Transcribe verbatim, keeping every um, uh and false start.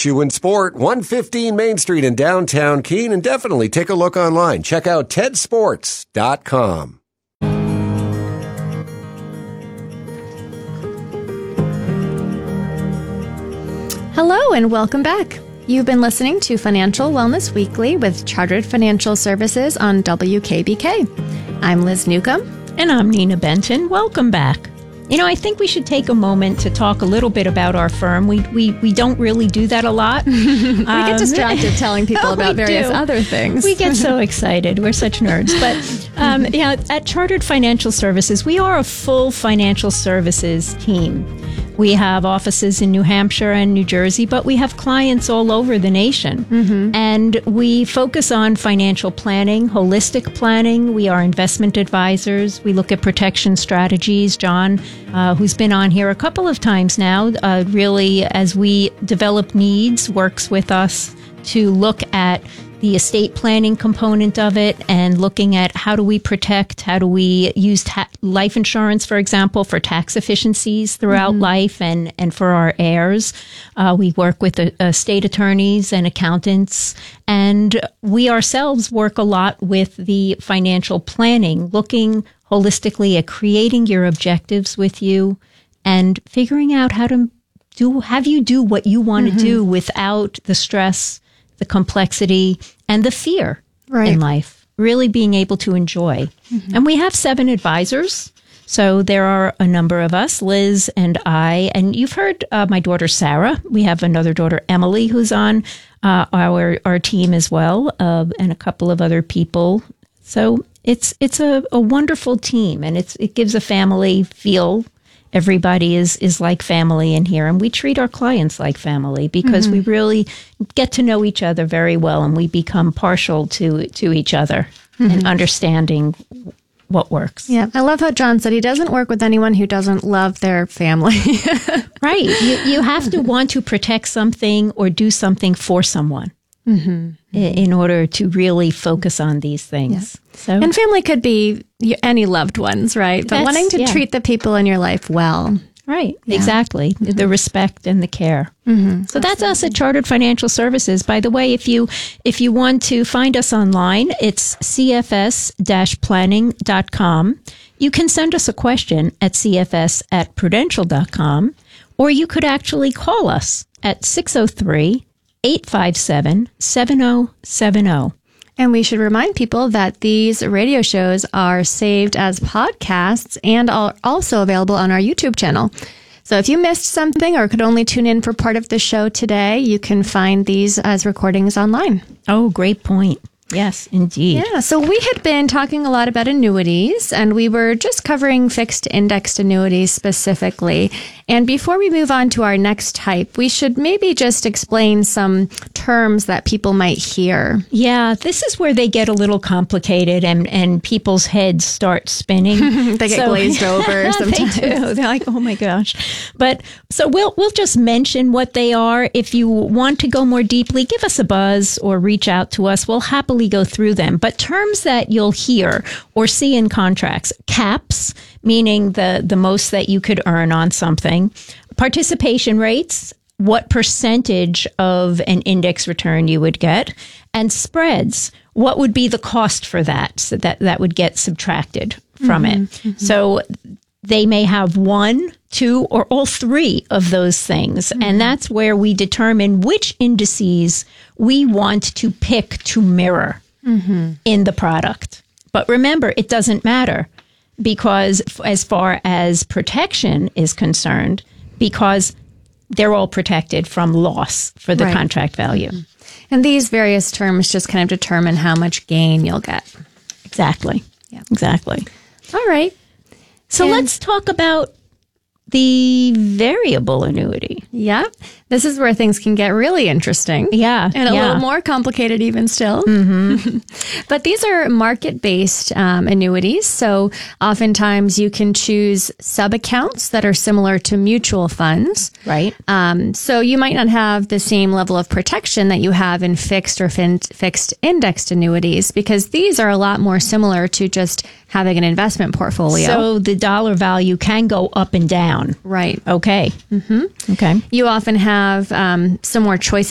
Shoe and Sport, one fifteen Main Street in downtown Keene, and definitely take a look online. Check out ted sports dot com. Hello and welcome back. You've been listening to Financial Wellness Weekly with Chartered Financial Services on W K B K. I'm Liz Newcomb. And I'm Nina Benton. Welcome back. You know, I think we should take a moment to talk a little bit about our firm. We we, we don't really do that a lot. we um, get distracted telling people about various do. other things. We get so excited. We're such nerds. But um, yeah, at Chartered Financial Services, we are a full financial services team. We have offices in New Hampshire and New Jersey, but we have clients all over the nation. Mm-hmm. And we focus on financial planning, holistic planning. We are investment advisors. We look at protection strategies. John, uh, who's been on here a couple of times now, uh, really, as we develop needs, works with us to look at the estate planning component of it and looking at how do we protect, how do we use ta- life insurance, for example, for tax efficiencies throughout mm-hmm. life and, and for our heirs. Uh, we work with uh, estate attorneys and accountants, and we ourselves work a lot with the financial planning, looking holistically at creating your objectives with you and figuring out how to do, have you do what you want to mm-hmm. do without the stress, the complexity, and the fear right. in life, really being able to enjoy. Mm-hmm. And we have seven advisors. So there are a number of us, Liz and I, and you've heard uh, my daughter, Sarah. We have another daughter, Emily, who's on uh, our our team as well, uh, and a couple of other people. So it's it's a, a wonderful team, and it's it gives a family feel. Everybody is, is like family in here, and we treat our clients like family because mm-hmm. we really get to know each other very well, and we become partial to to each other mm-hmm. and understanding what works. Yeah, I love how John said he doesn't work with anyone who doesn't love their family. Right. You, you have to want to protect something or do something for someone. Mm-hmm. In order to really focus on these things. Yeah. So, and family could be any loved ones, right? But wanting to yeah. treat the people in your life well. Right, yeah. exactly. Mm-hmm. The respect and the care. Mm-hmm. So that's us at Chartered Financial Services. By the way, if you if you want to find us online, it's c f s dash planning dot com. You can send us a question at c f s at prudential dot com, or you could actually call us at six oh three, eight five seven, seven oh seven oh. And we should remind people that these radio shows are saved as podcasts and are also available on our YouTube channel. So if you missed something or could only tune in for part of the show today, you can find these as recordings online. Oh, great point. Yes, indeed. Yeah, so we had been talking a lot about annuities, and we were just covering fixed indexed annuities specifically. And before we move on to our next type, we should maybe just explain some terms that people might hear. Yeah, this is where they get a little complicated and, and people's heads start spinning. They get so, glazed over sometimes. They do. They're like, oh my gosh. But so we'll we'll just mention what they are. If you want to go more deeply, give us a buzz or reach out to us. We'll happily go through them. But terms that you'll hear or see in contracts: caps, meaning the, the most that you could earn on something; participation rates, what percentage of an index return you would get; and spreads, what would be the cost for that? So that, that would get subtracted from mm-hmm, it. Mm-hmm. So they may have one, two, or all three of those things. Mm-hmm. And that's where we determine which indices we want to pick to mirror mm-hmm. in the product. But remember, it doesn't matter, because as far as protection is concerned, because they're all protected from loss for the right. contract value. Mm-hmm. And these various terms just kind of determine how much gain you'll get. Exactly. Yeah. Exactly. All right. So and let's talk about the variable annuity. Yeah. This is where things can get really interesting. Yeah. And a yeah. little more complicated even still. Mm-hmm. But these are market-based um, annuities. So oftentimes you can choose sub-accounts that are similar to mutual funds. Right. Um, so you might not have the same level of protection that you have in fixed or fin- fixed indexed annuities, because these are a lot more similar to just having an investment portfolio. So the dollar value can go up and down. Right. Okay. Mm-hmm. Okay. You often have um, some more choices